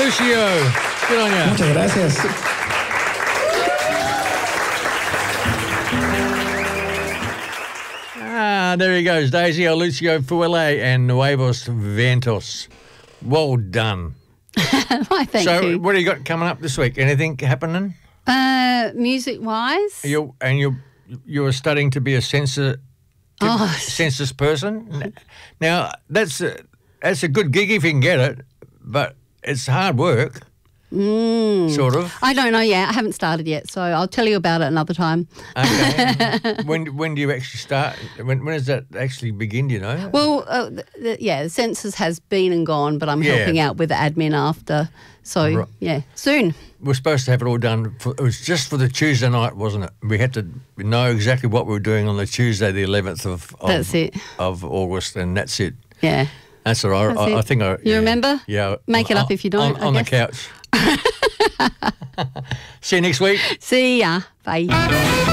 Lucio. Good on you. Muchas gracias. There he goes, Daisy Lucio Fuele and Nuevos Vientos. Well done. Why, thank you. So, what do you got coming up this week? Anything happening? Music-wise? You're studying to be a census person. Now, that's a good gig if you can get it, but it's hard work. Sort of. I don't know yet. I haven't started yet, so I'll tell you about it another time. Okay. When do you actually start? When does that actually begin, do you know? Well, the census has been and gone, but I'm helping out with the admin after. So, soon. We're supposed to have it all done. It was just for the Tuesday night, wasn't it? We had to know exactly what we were doing on the Tuesday, the 11th of August, and that's it. Yeah. That's all right. I think You remember? Yeah. Make it up if you don't. On the couch. See you next week. See ya. Bye.